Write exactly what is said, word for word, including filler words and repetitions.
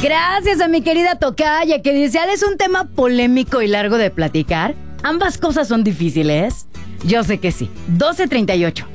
Gracias a mi querida tocaya que dice, ¿es un tema polémico y largo de platicar? ¿Ambas cosas son difíciles? Yo sé que sí. doce treinta y ocho.